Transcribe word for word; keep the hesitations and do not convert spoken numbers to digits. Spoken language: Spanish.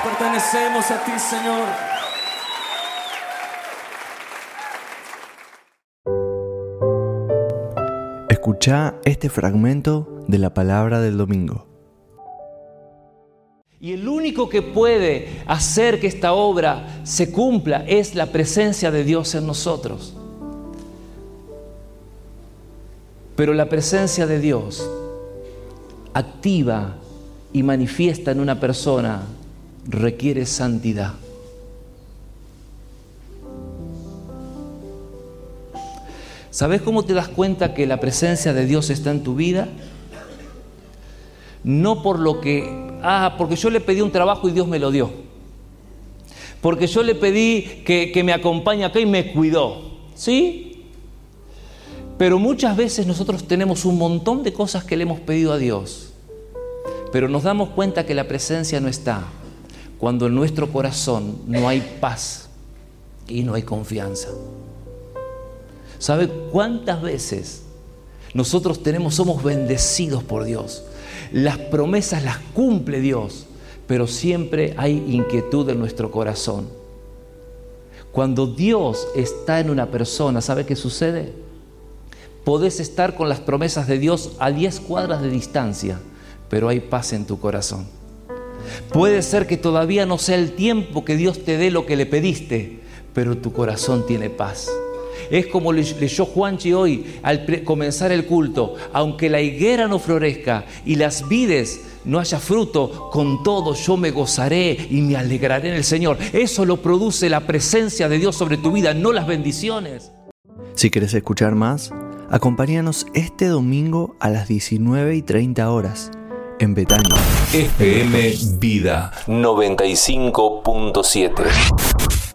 pertenecemos a ti, Señor. Escuchá este fragmento de la palabra del domingo. Y el único que puede hacer que esta obra se cumpla es la presencia de Dios en nosotros. Pero la presencia de Dios activa y manifiesta en una persona requiere santidad. ¿Sabes cómo te das cuenta que la presencia de Dios está en tu vida? No por lo que, ah, porque yo le pedí un trabajo y Dios me lo dio. Porque yo le pedí que, que me acompañe acá y me cuidó. ¿Sí? Pero muchas veces nosotros tenemos un montón de cosas que le hemos pedido a Dios. Pero nos damos cuenta que la presencia no está cuando en nuestro corazón no hay paz y no hay confianza. ¿Sabe cuántas veces nosotros tenemos, somos bendecidos por Dios? Las promesas las cumple Dios, pero siempre hay inquietud en nuestro corazón. Cuando Dios está en una persona, ¿sabe qué sucede? Podés estar con las promesas de Dios a diez cuadras de distancia, pero hay paz en tu corazón. Puede ser que todavía no sea el tiempo que Dios te dé lo que le pediste, pero tu corazón tiene paz. Es como leyó Juanchi hoy al pre- comenzar el culto: aunque la higuera no florezca y las vides no haya fruto, con todo yo me gozaré y me alegraré en el Señor. Eso lo produce la presencia de Dios sobre tu vida, no las bendiciones. Si querés escuchar más, acompáñanos este domingo a las diecinueve y treinta horas en Betania. F M Vida noventa y cinco punto siete.